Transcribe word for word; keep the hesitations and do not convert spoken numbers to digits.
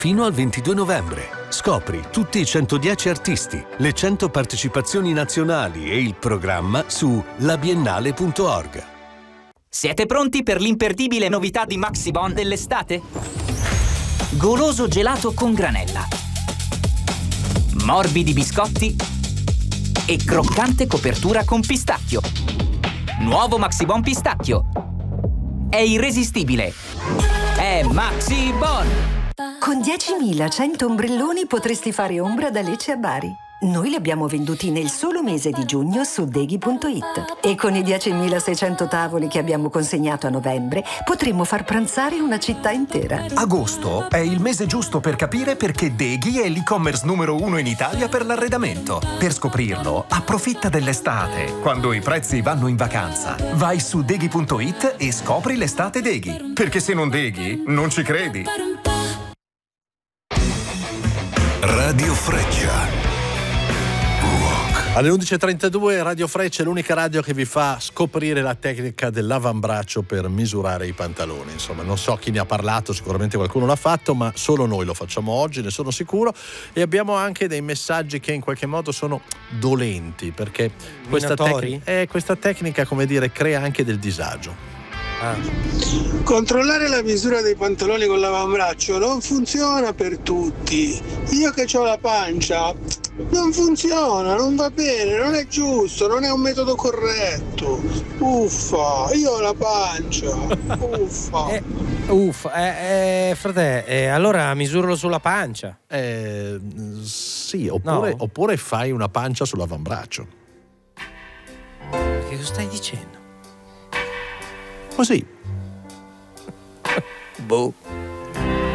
Fino al ventidue novembre. Scopri tutti i centodieci artisti, le cento partecipazioni nazionali e il programma su labiennale punto org. Siete pronti per l'imperdibile novità di Maxibon dell'estate? Goloso gelato con granella, morbidi biscotti e croccante copertura con pistacchio. Nuovo Maxibon pistacchio. È irresistibile. È Maxibon! Con diecimilacento ombrelloni potresti fare ombra da Lecce a Bari. Noi li abbiamo venduti nel solo mese di giugno su deghi punto it. E con i diecimilaseicento tavoli che abbiamo consegnato a novembre potremmo far pranzare una città intera. Agosto è il mese giusto per capire perché Deghi è l'e-commerce numero uno in Italia per l'arredamento. Per scoprirlo, approfitta dell'estate, quando i prezzi vanno in vacanza. Vai su deghi punto it e scopri l'estate Deghi. Perché se non Deghi, non ci credi. Radio Freccia. Alle undici e trentadue Radio Freccia è l'unica radio che vi fa scoprire la tecnica dell'avambraccio per misurare i pantaloni. Insomma, non so chi ne ha parlato, sicuramente qualcuno l'ha fatto, ma solo noi lo facciamo oggi, ne sono sicuro. E abbiamo anche dei messaggi che in qualche modo sono dolenti, perché questa, tec- eh, questa tecnica, come dire, crea anche del disagio. Ah. Controllare la misura dei pantaloni con l'avambraccio non funziona per tutti. Io che ho la pancia, non funziona, non va bene, non è giusto, non è un metodo corretto. Uffa, io ho la pancia. Uffa. eh, uffa, eh, eh, frate, eh, allora misuralo sulla pancia. Eh, sì, oppure, No. oppure fai una pancia sull'avambraccio. Che stai dicendo? Così. Boh.